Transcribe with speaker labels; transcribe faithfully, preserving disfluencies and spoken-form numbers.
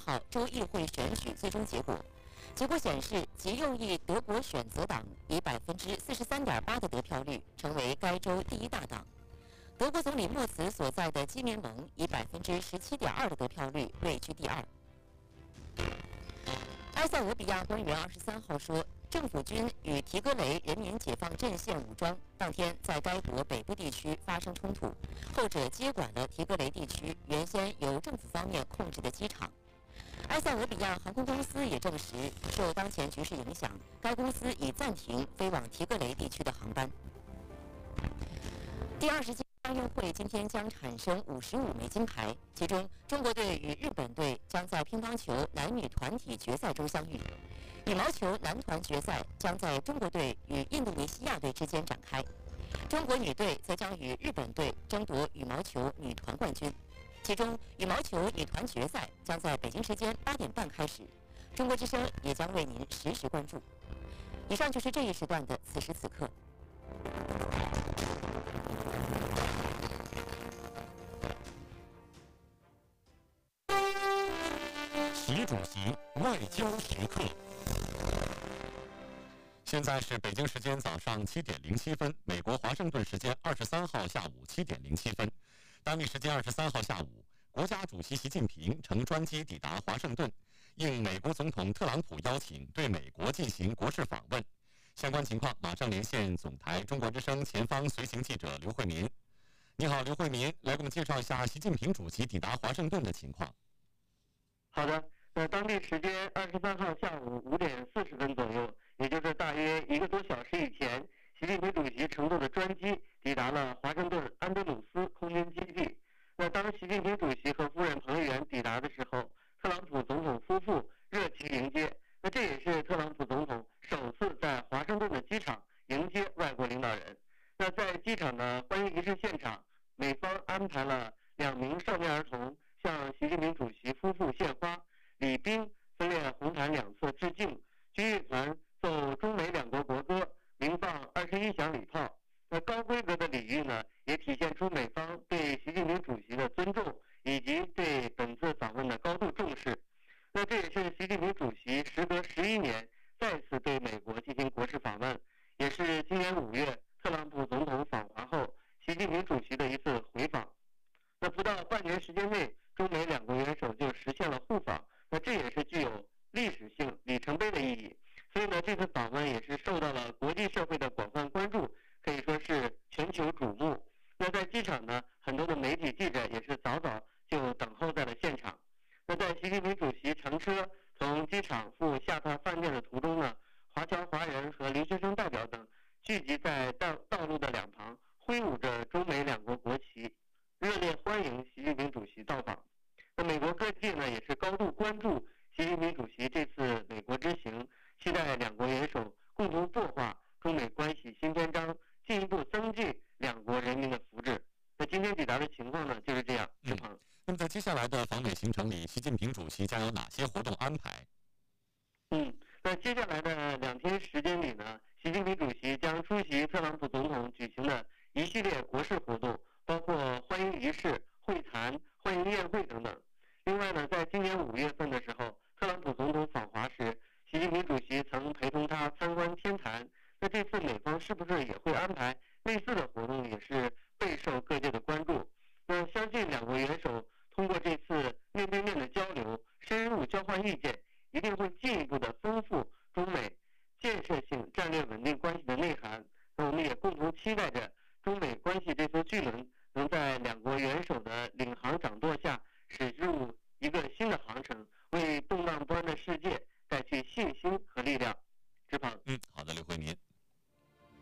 Speaker 1: 号州议会选举最终结果。结果显示，极右翼德国选择党以百分之四十三点八的得票率成为该州第一大党。德国总理默茨所在的基民盟以百分之十七点二的得票率位居第二。埃塞俄比亚官员二十三号说，政府军与提格雷人民解放阵线武装当天在该国北部地区发生冲突，后者接管了提格雷地区原先由政府方面控制的机场。埃塞俄比亚航空公司也证实，受当前局势影响，该公司已暂停飞往提格雷地区的航班。第二十届奥运会今天将产生五十五枚金牌，其中中国队与日本队将在乒乓球男女团体决赛中相遇，羽毛球男团决赛将在中国队与印度尼西亚队之间展开，中国女队则将与日本队争夺羽毛球女团冠军。其中，羽毛球女团决赛将在北京时间八点半开始，中国之声也将为您实时关注。以上就是这一时段的此时此刻。
Speaker 2: 习主席外交时刻。现在是北京时间早上七点零七分，美国华盛顿时间二十三号下午七点零七分，当地时间二十三号下午，国家主席习近平乘专机抵达华盛顿，应美国总统特朗普邀请，对美国进行国事访问。相关情况马上连线总台中国之声前方随行记者刘慧民。你好，刘慧民，来给我们介绍一下习近平主席抵达华盛顿的情况。
Speaker 3: 好的，那当地时间二十三号下午五点四十分左右，也就是大约一个多小时以前，习近平主席乘坐的专机抵达了华盛顿安德鲁斯空军基地。那当习近平主席和夫人彭丽媛抵达的时候，特朗普总统夫妇热情迎接。那这也是特朗普总统首次在华盛顿的机场迎接外国领导人。那在机场的欢迎仪式现场，美方安排了两名少年儿童向习近平主席夫妇献花，礼宾分列红毯两侧致敬，军乐团奏中美两国国歌，鸣放二十一响礼炮。那高规格的礼遇呢，也体现出美方对习近平主席的尊重，以及对本次访问的高度重视。那这也是习近平主席时隔十一年再次对美国进行国事访问，也是今年五月特朗普总统访华后，习近平主席的一次回访。那不到半年时间内，中美两国元首就实现了互访，那这也是具有历史性里程碑的意义。所以呢，这次访问也是受到了国际社会的广泛关注，可以说是全球瞩目。那在机场呢，很多的媒体记者也是早早就等候在了现场。那在习近平主席乘车从机场赴下榻饭店的途中呢，华侨华人和留学生代表等聚集在道道路的两旁，挥舞着中美两国国旗，热烈欢迎习近平主席到访。那美国各界呢也是高度关注习近平主席这次美国之行，期待两国元首共同擘画中美关系新篇章，进一步增进两国人民的福祉。那今天抵达的情况呢就是这样。志鹏、嗯，
Speaker 2: 那么在接下来的访美行程里，习近平主席将有哪些活动安排？
Speaker 3: 嗯，那接下来的两天时间里呢，习近平主席将出席特朗普总统举行的一系列国事活动，包括欢迎仪式、会谈、欢迎宴会等等。另外呢，在今年五月份的时候，特朗普总统访华时，习近平主席曾陪同他参观天坛。那这次美方是不是也会安排类似的活动，也是备受各界的关注。那相信两国元首通过这次面对面的交流，深入交换意见，一定会进一步的丰富中美建设性战略稳定关系的内涵。那我们也共同期待着中美关系这艘巨轮能在两国元首的领航掌舵下驶入一个新的航程，为动荡不安的世界带去信心和力量。